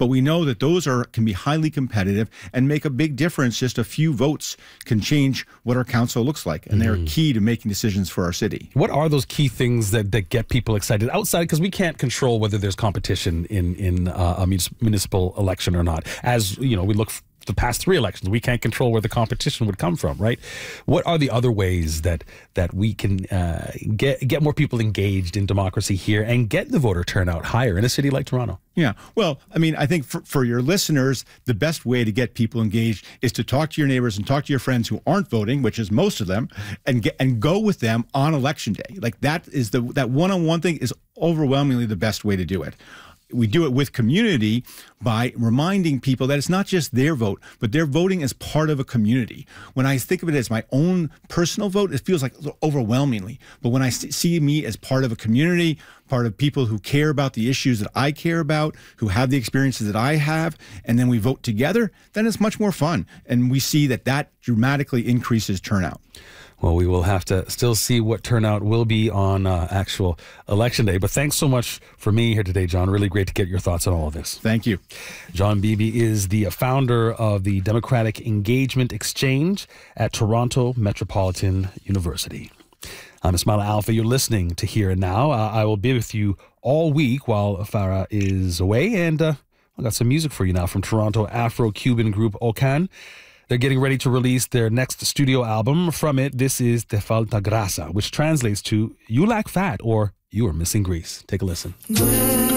But we know that those can be highly competitive and make a big difference. Just a few votes can change what our council looks like, and they're key to making decisions for our city. What are those key things that get people excited outside? Because we can't control whether there's competition in a municipal election or not. As you know, we look the past 3 elections, we can't control where the competition would come from, right? What are the other ways that we can get more people engaged in democracy here and get the voter turnout higher in a city like Toronto? Yeah, well, I mean, I think for your listeners, the best way to get people engaged is to talk to your neighbors and talk to your friends who aren't voting, which is most of them, and go with them on election day. Like that is that one-on-one thing is overwhelmingly the best way to do it. We do it with community by reminding people that it's not just their vote, but they're voting as part of a community. When I think of it as my own personal vote, it feels like overwhelmingly. But when I see me as part of a community, part of people who care about the issues that I care about, who have the experiences that I have, and then we vote together, then it's much more fun. And we see that dramatically increases turnout. Well, we will have to still see what turnout will be on actual election day. But thanks so much for being here today, John. Really great to get your thoughts on all of this. Thank you. John Beebe is the founder of the Democratic Engagement Exchange at Toronto Metropolitan University. I'm Ismaila Alfa. You're listening to Here and Now. I will be with you all week while Farah is away. And I've got some music for you now from Toronto Afro-Cuban group Ocan. They're getting ready to release their next studio album. From it, this is Te Falta Grasa, which translates to You Lack Fat or You Are Missing Grease. Take a listen.